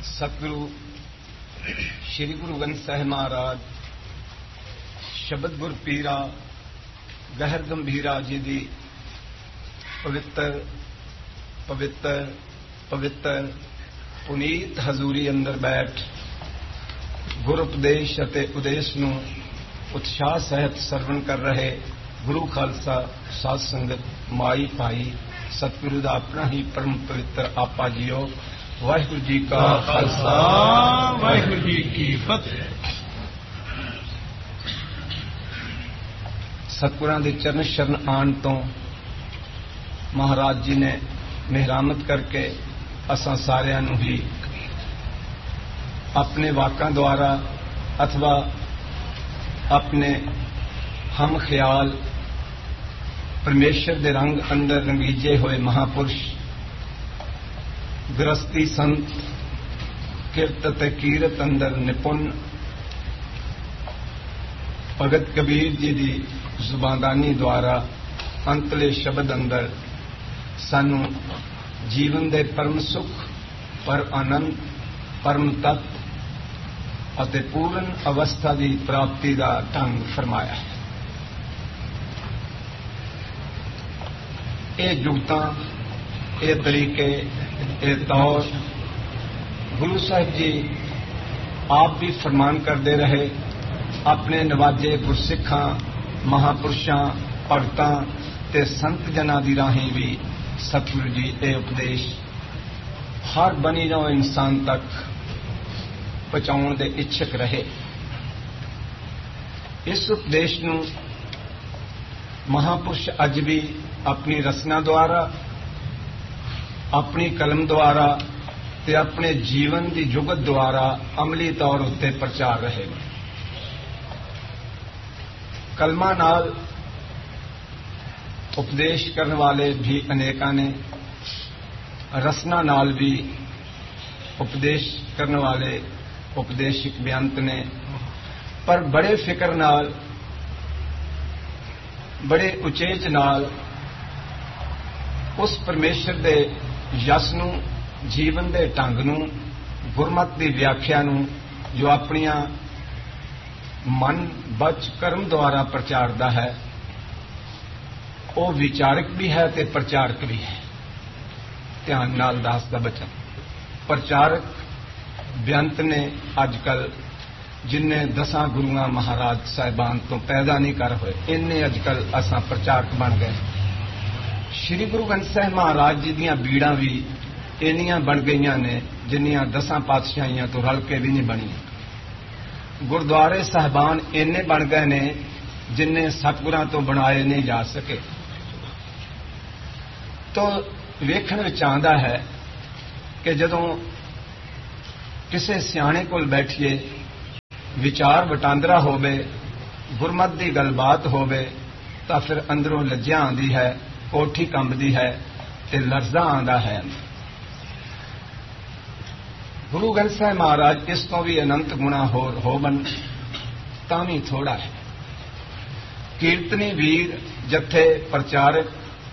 सतगुरु श्री गुरु ग्रंथ साहिब महाराज शब्द गुर पीरा गहर गंभीरा जी की पवित्र पवित्र पवित्र पुनीत हजूरी अंदर बैठ गुर उपदेश अते उदेश नूं उत्साह सहित सरवण कर रहे गुरु खालसा साध संगत माई भाई सतगुरु का अपना ही परम पवित्र आपा जियो। वाहिगुरु जी का खालसा वाहिगुरु जी की फतेह। सतगुरां दे चरण शरण आण तो महाराज जी ने मेहरामत करके असां सारियां नूं ही अपने वाकां द्वारा अथवा अपने हम ख्याल परमेश्वर दे रंग अंदर रंगीजे हुए महापुरुष गृहस्थी संत किरत ते कीरत अंदर निपुण भगत कबीर जी की जुबानदानी द्वारा अंतले शब्द अंदर सानू जीवन दे परम सुख पर आनंद परम तत्व अते पूर्ण अवस्था की प्राप्ति का ढंग फरमाया है। ये जुगतां ये तरीके ये तौर गुरु साहिब जी आप भी फरमान करते रहे। अपने नवाजे गुरसिखां महापुरुषां भगतां ते संत जना दी राहीं भी सतगुरु जी ये उपदेश हर बनी नौ इंसान तक पहुंचाउण दे इच्छुक रहे। इस उपदेश नूं महापुरुष अज भी अपनी रचना द्वारा अपनी कलम द्वारा ते अपने जीवन की जुगत द्वारा अमली तौर उत्ते प्रचार रहे। कलमा नाल उपदेश करने वाले भी अनेका ने, रचना नाल भी उपदेश करने वाले उपदेशक बेअंत ने, पर बड़े फिक्र नाल बड़े उचेच नाल उस परमेश्वर दे यस नूं जीवन दे ढंग नूं गुरमत की व्याख्या नूं जो अपनियां मन बच कर्म द्वारा प्रचारदा है वो विचारक भी है ते प्रचारक भी है। ध्यान नाल दास दा बचन प्रचारक बेअंत ने अजकल जिन्ने 10 गुरुआं महाराज साहिबान तो पैदा नहीं कर होए इन्ने अजकल असां प्रचारक बन गए। श्री गुरु ग्रंथ साहिब महाराज जी दीयां बीड़ां भी इन्नियां बन गईयां ने जिन्नियां 10 पातशाहियां तो रल के भी नहीं बणियां। गुरुद्वारे साहिबान इन्ने बन गए ने जिन्ने सतगुरां तो बनाए नहीं जा सके। तो वेखण विच आंदा है कि जदों किसी सियाणे कोल बैठिए विचार वटांदरा होवे गुरमत की गलबात होवे तां फिर अंदरों लज्जा आंदी है, कोठी कंबदी है ते लरजा आंदा है। गुरु ग्रंथ साहिब महाराज इस तो भी अनंत गुणा होवन तां भी थोड़ा है। कीर्तनी वीर जथे प्रचारक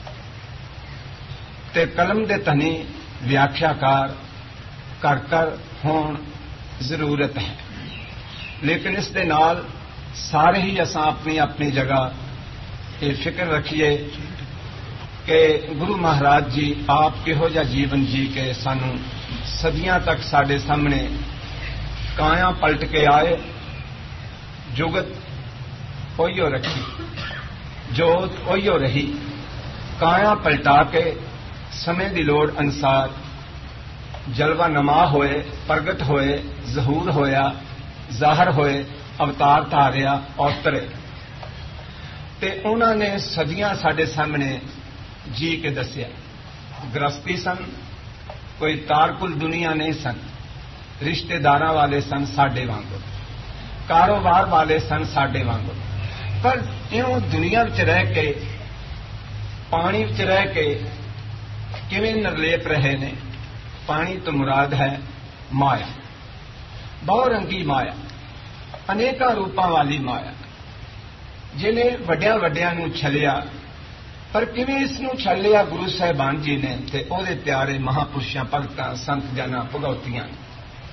ते कलम दे धनी व्याख्याकार कर कर होण जरूरत है। लेकिन इस दे नाल सारे ही असां अपनी अपनी जगह ये फिक्र रखिए कि गुरु महाराज जी आप किहो जिहा जीवन जी के सानू सदियां तक साडे सामने काया पलट के आए। जुगत ओहियो रखी जोत ओहियो रही। काया पलटा के समय की लोड़ अनुसार जलवा नमा होए प्रगट होए जहूर होया जाहर होए अवतार धारिया और तरे ते उन्होंने सदियां साडे सामने जी के दसिया। गृहस्थी सन, कोई तारकुल दुनिया नहीं सन, रिश्तेदारां वाले सन साडे वांगू, कारोबार वाले सन साडे वांगू, पर इउं दुनिया विच रह के पानी विच रह के किवें निर्लेप रहे ने। पानी तो मुराद है माया, बहुरंगी माया, अनेका रूपां वाली माया जिन्हें वड्डियां वड्डियां नूं छलिया। पर किवें इसनूं छलिया गुरु साहिबान जी ने ते ओहदे प्यारे महापुरुषां भगतां संत जना भगवतियां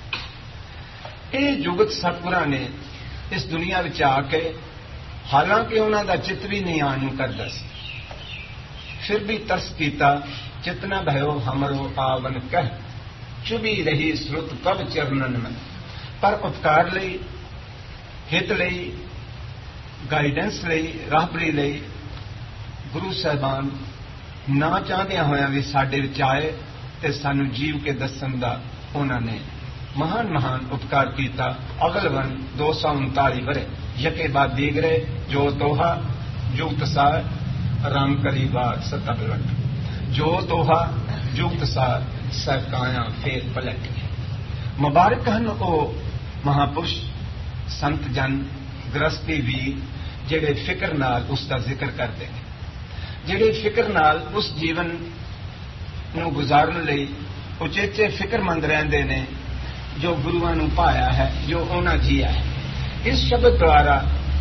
ਇਹ ਜੁਗਤ ਸਤਿਗੁਰਾਂ ਨੇ ਇਸ ਦੁਨੀਆ ਵਿੱਚ ਆ ਕੇ, ਹਾਲਾਂਕਿ ਉਹਨਾਂ ਦਾ ਚਿੱਤ ਵੀ ਨਹੀਂ ਆਣ ਨੂੰ ਕਰਦਾ ਸੀ, ਫਿਰ ਵੀ ਤਰਸ ਕੀਤਾ। ਚਿਤ ਨ ਭਇਓ ਹਮਰੋ ਆਵਨ ਕਹਿ, ਚੁਭੀ ਰਹੀ ਸੁਰਤ ਕਬ ਚਰਨਨ ਮੈਂ। ਪਰ ਉਪਕਾਰ ਲਈ, ਹਿਤ ਲਈ, ਗਾਈਡੈਂਸ ਲਈ, ਰਾਹਬਰੀ ਲਈ ਗੁਰੂ ਸਾਹਿਬਾਨ ਨਾ ਚਾਹੁੰਦਿਆਂ ਹੋਇਆਂ ਵੀ ਸਾਡੇ ਵਿੱਚ ਆਏ ਤੇ ਸਾਨੂੰ ਜੀਵ ਕੇ ਦੱਸਣ ਦਾ ਉਹਨਾਂ ਨੇ ਮਹਾਨ ਮਹਾਨ ਉਪਕਾਰ ਕੀਤਾ। ਅਗਲਵਨ 239 ਵਰੇ ਯਕੇ ਬਾਦ ਦੀਗਰੇ ਜੋ ਤੋਹਾ ਜੁਗਤ ਸਾਰ ਰਾਮ ਕਰੀ ਬਾਤ ਸਤਬਲਟ, ਜੋ ਤੋਹਾ ਜੁਗਤ ਸਾਰ ਸਰਕਾਇਆ ਫੇਰ ਪਲਟ। ਮੁਬਾਰਕ ਹਨ ਉਹ ਮਹਾਪੁਰਸ਼, ਸੰਤ ਜਨ, ਗ੍ਰਸਤੀ ਵੀਰ ਜਿਹੜੇ ਫਿਕਰ ਨਾਲ ਉਸ ਦਾ ਜ਼ਿਕਰ ਕਰਦੇ ਨੇ, ਜਿਹੜੇ ਫਿਕਰ ਨਾਲ ਉਸ ਜੀਵਨ ਨੂੰ ਗੁਜ਼ਾਰਨ ਲਈ ਉਚੇਚੇ ਫਿਕਰਮੰਦ ਰਹਿੰਦੇ ਨੇ, ਜੋ ਗੁਰੂਆਂ ਨੂੰ ਪਾਇਆ ਹੈ, ਜੋ ਉਹਨਾਂ ਜੀਆ ਹੈ। ਇਸ ਸ਼ਬਦ ਦੁਆਰਾ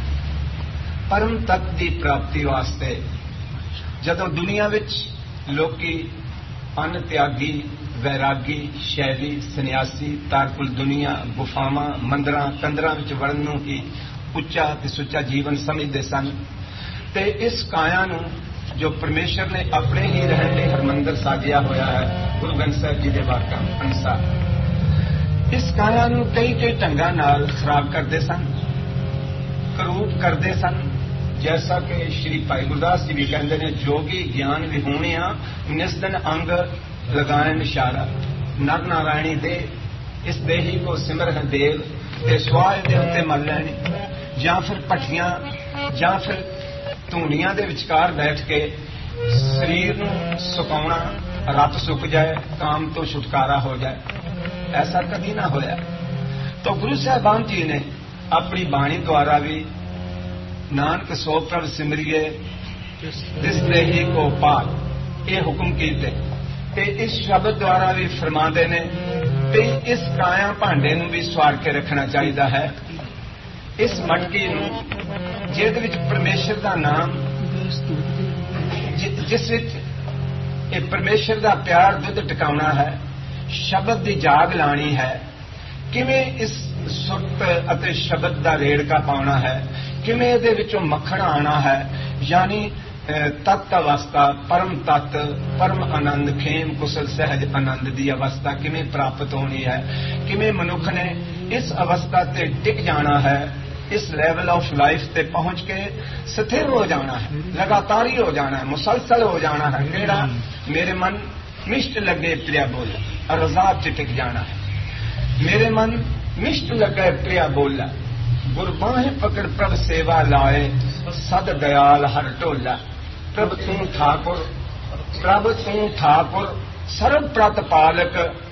ਪਰਮ ਤੱਤ ਦੀ ਪ੍ਰਾਪਤੀ ਵਾਸਤੇ ਜਦੋਂ ਦੁਨੀਆ ਵਿੱਚ ਲੋਕੀ ਅਨ ਤਿਆਗੀ, ਵੈਰਾਗੀ, ਸ਼ੈਲੀ, ਸੰਨਿਆਸੀ, ਤਾਰਕੁਲ ਦੁਨੀਆ, ਗੁਫਾਵਾਂ, ਮੰਦਰਾਂ, ਕੰਦਰਾਂ ਵਿੱਚ ਵੜਨ ਨੂੰ ਹੀ ਉੱਚਾ ਤੇ ਸੁੱਚਾ ਜੀਵਨ ਸਮਝਦੇ ਸਨ, ਤੇ ਇਸ ਕਾਇਆ ਨੂੰ ਜੋ ਪਰਮੇਸ਼ਰ ਨੇ ਆਪਣੇ ਹੀ ਰਹਿਣ ਲਈ ਹਰਮੰਦਰ ਸਾਜਿਆ ਹੋਇਆ ਹੈ ਗੁਰੂ ਗ੍ਰੰਥ ਸਾਹਿਬ ਜੀ ਦੇ ਵਾਕਾਂ ਅਨੁਸਾਰ, ਇਸ ਕਾਇਆ ਨੂੰ ਕਈ ਕਈ ਢੰਗਾਂ ਨਾਲ ਖਰਾਬ ਕਰਦੇ ਸਨ, ਕਰੂਪ ਕਰਦੇ ਸਨ। ਜੈਸਾ ਕਿ ਸ਼੍ਰੀ ਭਾਈ ਗੁਰਦਾਸ ਜੀ ਵੀ ਕਹਿੰਦੇ ਨੇ, ਜੋਗੀ ਗਿਆਨ ਵਿਹੂਣਿਆ ਨਿਸਦਨ ਅੰਗ ਲਗਾਏ ਨਿਸ਼ਾਰਾ, ਨਰ ਨਾਰਾਇਣੀ ਦੇ ਇਸ ਦੇਹੀ ਕੋ ਸਿਮਰਹ ਦੇਵ ਤੇ ਸਵਾਹ ਦੇ ਉੱਤੇ ਮਲ ਲੈਣੀ, ਜਾਂ ਫਿਰ ਭੱਠੀਆਂ ਜਾਂ ਫਿਰ ਧੂਣੀਆਂ ਦੇ ਵਿਚਕਾਰ ਬੈਠ ਕੇ ਸਰੀਰ ਨੂੰ ਸੁਕਾਉਣਾ, ਰੱਤ ਸੁੱਕ ਜਾਏ, ਕਾਮ ਤੋਂ ਛੁਟਕਾਰਾ ਹੋ ਜਾਏ, ਐਸਾ ਕਦੀ ਨਾ ਹੋਇਆ। ਤਾਂ ਗੁਰੂ ਸਾਹਿਬਾਨ ਜੀ ਨੇ ਆਪਣੀ ਬਾਣੀ ਦੁਆਰਾ ਵੀ ਨਾਨਕ ਸੋ ਪ੍ਰਭ ਸਿਮਰਿਏ ਤਿਸ ਦੇਹੀ ਕੋ ਪਾਲ, ਇਹ ਹੁਕਮ ਕੀਤੇ, ਤੇ ਇਸ ਸ਼ਬਦ ਦੁਆਰਾ ਵੀ ਫਰਮਾਉਂਦੇ ਨੇ ਤੇ ਇਸ ਕਾਇਆ ਭਾਂਡੇ ਨੂੰ ਵੀ ਸਵਾਰ ਕੇ ਰੱਖਣਾ ਚਾਹੀਦਾ ਹੈ। ਇਸ ਮਟਕੀ ਨੂੰ ਜਿਹਦੇ ਵਿੱਚ ਪਰਮੇਸ਼ਰ ਦਾ ਨਾਮ, ਜਿਸ ਵਿੱਚ ਇਹ ਪਰਮੇਸ਼ਰ ਦਾ ਪਿਆਰ ਦੁੱਧ ਟਿਕਾਉਣਾ ਹੈ, ਸ਼ਬਦ ਦੀ ਜਾਗ ਲਾਣੀ ਹੈ, ਕਿਵੇਂ ਇਸ ਸੁਰਤ ਅਤੇ ਸ਼ਬਦ ਦਾ ਰੇੜਕਾ ਪਾਉਣਾ ਹੈ, ਕਿਵੇਂ ਇਹਦੇ ਵਿੱਚੋਂ ਮੱਖਣ ਆਉਣਾ ਹੈ, ਯਾਨੀ ਤਤ ਅਵਸਥਾ, ਪਰਮ ਤਤ, ਪਰਮ ਆਨੰਦ, ਖੇਮ ਕੁਸਲ ਸਹਿਜ ਆਨੰਦ ਦੀ ਅਵਸਥਾ ਕਿਵੇਂ ਪ੍ਰਾਪਤ ਹੋਣੀ ਹੈ, ਕਿਵੇਂ ਮਨੁੱਖ ਨੇ ਇਸ ਅਵਸਥਾ ਤੇ ਟਿਕ ਜਾਣਾ ਹੈ, ਇਸ ਲੈਵਲ ਆਫ ਲਾਈਫ ਤੇ ਪਹੁੰਚ ਕੇ ਸਥਿਰ ਹੋ ਜਾਣਾ ਹੈ, ਲਗਾਤਾਰੀ ਹੋ ਜਾਣਾ ਹੈ, ਮੁਸਲਸਲ ਹੋ ਜਾਣਾ ਹੈ। ਕਿਹੜਾ? ਮੇਰੇ ਮਨ ਮਿਸ਼ਟ ਲੱਗੇ ਪ੍ਰਿਆ ਬੋਲਾ, ਰਜ਼ਾ ਚ ਟਿਕ ਜਾਣਾ ਹੈ। ਮੇਰੇ ਮਨ ਮਿਸ਼ਟ ਲੱਗੇ ਪ੍ਰਿਆ ਬੋਲਾ, ਗੁਰਬਾਹਿ ਪਕੜ ਪ੍ਰਭ ਸੇਵਾ ਲਾਏ, ਸਦ ਦਇਆਲ ਹਰ ਢੋਲਾ। ਪ੍ਰਭ ਤੂੰ ਠਾਕੁਰ, ਪ੍ਰਭ ਤੂੰ ਠਾਕੁਰ, ਸਰਬ ਪ੍ਰਤ ਪਾਲਕ।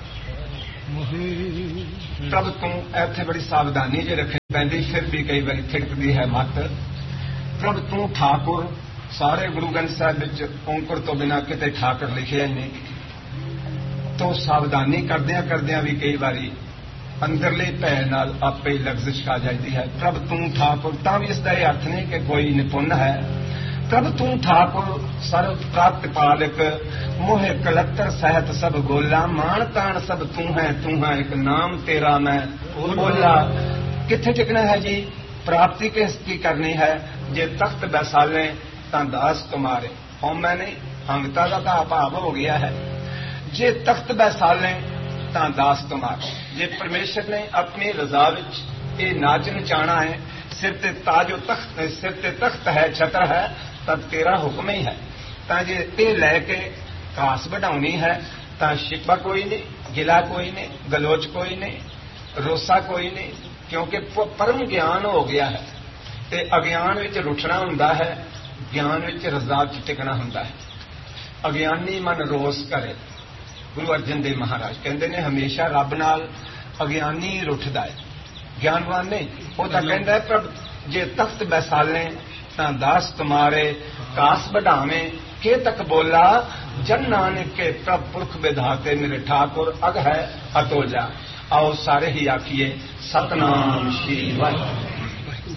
ਪ੍ਰਭ ਤੂੰ, ਇੱਥੇ ਬੜੀ ਸਾਵਧਾਨੀ ਜੇ ਰੱਖਣੀ ਪੈਂਦੀ, ਫਿਰ ਵੀ ਕਈ ਵਾਰੀ ਥਿੜਕਦੀ ਹੈ ਮੱਤ। ਪ੍ਰਭ ਤੂੰ ਠਾਕੁਰ, ਸਾਰੇ ਗੁਰੂ ਗ੍ਰੰਥ ਸਾਹਿਬ ਵਿੱਚ ਔਂਕੜ ਤੋਂ ਬਿਨਾਂ ਕਿਤੇ ਠਾਕੁਰ ਲਿਖਿਆ ਹੀ ਨਹੀਂ, ਤੋਂ ਸਾਵਧਾਨੀ ਕਰਦਿਆਂ ਕਰਦਿਆਂ ਵੀ ਕਈ ਵਾਰੀ ਅੰਦਰਲੇ ਭੈ ਨਾਲ ਆਪੇ ਹੀ ਲਫ਼ਜ਼ ਛਾ ਜਾਂਦੀ ਹੈ। ਪ੍ਰਭ ਤੂੰ ਠਾਕੁਰ, ਤਾਂ ਵੀ ਇਸ ਦਾ ਇਹ ਅਰਥ ਨਹੀਂ ਕਿ ਕੋਈ ਨਿਪੁੰਨ ਹੈ। ਪ੍ਰਭ ਤੂੰ ਠਾਕੁਰ, ਸਰਬ ਪ੍ਰਾਪਤ ਪਾਲਕ, ਮੋਹਿ ਕਲੱਤਰ ਸਹਿਤ ਸਭ ਗੋਲਾ, ਮਾਣ ਤਾਣ ਸਭ ਤੂੰ ਹੈ ਇੱਕ ਨਾਮ ਤੇਰਾ ਮੈਂ ਬੋਲਾ। ਕਿੱਥੇ ਟਿਕਣਾ ਹੈ ਜੀ? ਪ੍ਰਾਪਤੀ ਕਿਸ ਕੀ ਕਰਨੀ ਹੈ? ਜੇ ਤਖਤ ਬੈਸਾਲੇ ਤਾਂ ਦਾਸ ਤੁਮਾਰੇ, ਹਉਮੈ ਨਹੀਂ, ਹੰਗਤਾ ਦਾ ਤਾਂ ਭਾਵ ਹੋ ਗਿਆ ਹੈ। ਜੇ ਤਖਤ ਬੈਸਾਲੇ ਤਾਂ ਦਾਸ ਤੁਮਾਰੇ, ਜੇ ਪਰਮੇਸ਼ਰ ਨੇ ਆਪਣੀ ਰਜ਼ਾ ਵਿੱਚ ਇਹ ਨਾਚ ਨਚਾਣਾ ਹੈ, ਸਿਰ ਤੇ ਤਾਜੋ ਤਖਤ, ਸਿਰ ਤੇ ਤਖਤ ਹੈ, ਛਤਰ ਹੈ, ਤਾਂ ਤੇਰਾ ਹੁਕਮ ਹੀ ਹੈ। ਤਾਂ ਜੇ ਇਹ ਲੈ ਕੇ ਘਾਸ ਵਢਾਉਣੀ ਹੈ ਤਾਂ ਸ਼ਿਕਵਾ ਕੋਈ ਨਹੀਂ, ਗਿਲਾ ਕੋਈ ਨਹੀਂ, ਗਲੋਚ ਕੋਈ ਨਹੀਂ, ਰੋਸਾ ਕੋਈ ਨਹੀਂ, ਕਿਉਂਕਿ ਪਰਮ ਗਿਆਨ ਹੋ ਗਿਆ ਹੈ ਤੇ ਅਗਿਆਨ ਵਿੱਚ ਰੁੱਠਣਾ ਹੁੰਦਾ ਹੈ, ਗਿਆਨ ਵਿੱਚ ਰਜ਼ਾ ਚ ਟਿਕਣਾ ਹੁੰਦਾ ਹੈ। ਅਗਿਆਨੀ ਮਨ ਰੋਸ ਕਰੇ, ਗੁਰੂ ਅਰਜਨ ਦੇਵ ਮਹਾਰਾਜ ਕਹਿੰਦੇ ਨੇ ਹਮੇਸ਼ਾ ਰੱਬ ਨਾਲ ਅਗਿਆਨੀ ਰੁੱਠਦਾ ਹੈ, ਗਿਆਨਵਾਨ ਨਹੀਂ। ਉਹ ਤਾਂ ਕਹਿੰਦਾ ਪ੍ਰਭ ਜੇ ਤਖਤ ਬੈਸਾਲੇ ਤਾਂ ਦਾਸ ਤੁਮਾਰੇ, ਕਾਸ ਵਢਾਵੇਂ ਕੇ ਤੱਕ ਬੋਲਾ, ਜਨ ਨਾਨਕ ਕੇ ਪ੍ਰਭ ਪੁਰਖ ਵਿਧਾਤੇ ਮੇਰੇ ਠਾकुर ਅਗ ਹੈ ਅਤੋਲਾ। ਆਓ ਸਾਰੇ ਹੀ ਆਖੀਏ ਸਤਨਾਮ ਸ਼੍ਰੀ ਵਾਹਿਗੁਰੂ।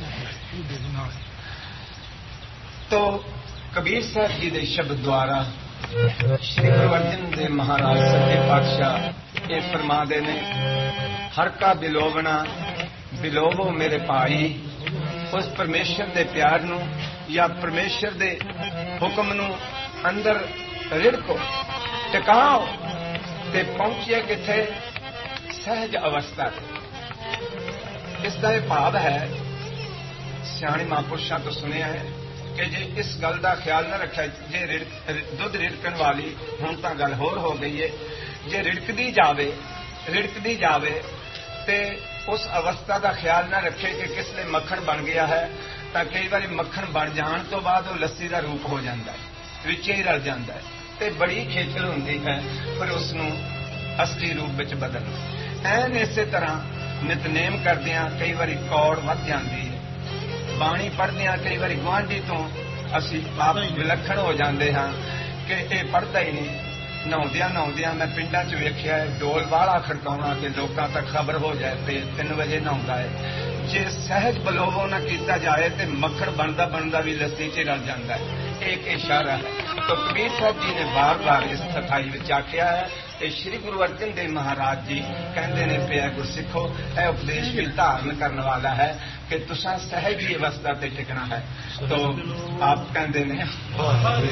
ਤੋ ਕਬੀਰ ਸਾਹਿਬ ਜੀ ਦੇ ਸ਼ਬਦ ਦੁਆਰਾ ਸ਼੍ਰੀ ਗੁਰੂ ਅਰਜਨ ਦੇਵ ਮਹਾਰਾਜ ਸੱਚੇ ਪਾਤਸ਼ਾਹ ਇਹ ਫਰਮਾਦੇ ਨੇ, ਹਰ ਕਾ ਬਿਲੋਵਣਾ बिलोवो मेरे भाई उस परमेश्वर दे प्यार नूं या परमेश्वर दे हुक्म नूं अंदर रिड़को टिकाओ ते पहुंचिए किथे सहज अवस्था इसका यह भाव है सियाणे महापुरुषों तो सुनिया है कि जे इस गल का ख्याल न रखा जे दुध रिड़कन वाली हुण तां गल होर हो गई है जे रिड़कदी जावे ते उस अवस्था का ख्याल न रखे कि किसले मक्खन बन गया है तो कई बार मक्खन बन जाने तो बाद वो लस्सी का रूप हो जाता है विच ही रल जाता है तो बड़ी खेचल होती है फिर उसनों असली रूप में बदलना ऐन इस तरह नितनेम करदियां कई बार कौड़ वध जाती है बाणी पढ़दियां कई बार गुआढ़ी तो असी आप विलखण हो जाते हाँ कि यह पढ़ता ही नहीं नहाउंदियां मैं पिंडां च वेखिया डोल वाला खड़काउणा कि लोकां तक खबर हो जाए ते 3 वजे नहाउंदा है जे सहज बलोवो न कीता जाए तो मक्खन बनदा बनदा भी लस्सी च रल जाता है एक इशारा है तो कबीर साहब जी ने बार बार इस कथाई विच आख्या है कि श्री गुरु अर्जन देव महाराज जी कहते ने पिया गुरसिखो यह उपदेश भी धारण करने वाला है कि तुसां सहज ही अवस्था ते टिकना है तो आप कहते ने